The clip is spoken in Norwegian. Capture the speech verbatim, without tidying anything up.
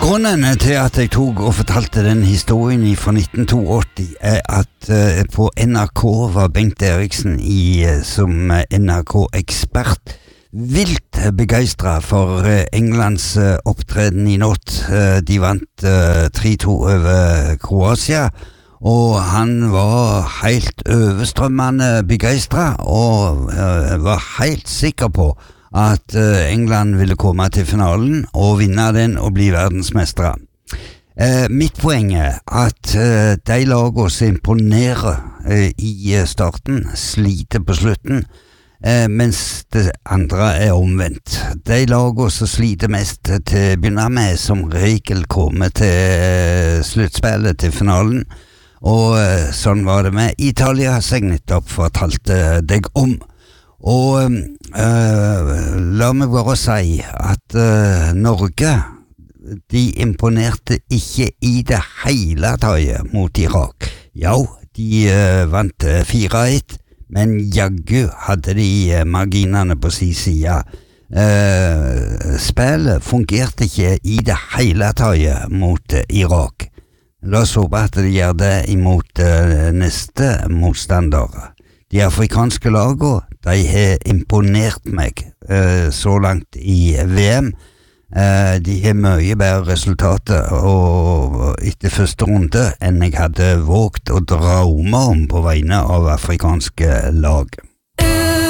Grunnen til at jeg tog og fortalte den historien fra nitten åttito er at uh, på N R K var Bengt Eriksen i, uh, som N R K-ekspert vilt begeistret for uh, Englands uh, opptreden i natt. Uh, de vant uh, tre to over Kroatia, og han var helt overstrømmende begeistret og uh, var helt sikker på at uh, England ville komme til finalen og vinne den og bli verdensmestere. Uh, mitt poeng er at uh, de lagene som imponerer uh, i starten sliter på slutten, uh, mens det andre er omvendt. De lagene som sliter mest til å begynne med, som regel kommer til uh, sluttspillet, til finalen, og uh, sånn var det med Italia, som jeg nettopp fortalte deg om. Og øh, la meg bare si at øh, Norge, de imponerte ikke i det hele taget mot Irak. Ja, de øh, vant fire ett, men jaggu hadde de marginene på sin side. Uh, spillet fungerte ikke i det hele taget mot uh, Irak. La oss håpe at de gjør det imot uh, neste motstandere. De afrikanske lagene, de har imponert meg uh, så langt i V M. Uh, de har mye bedre resultater og etter første runde enn jeg hadde våget å drømme om på vegne av afrikanske lag.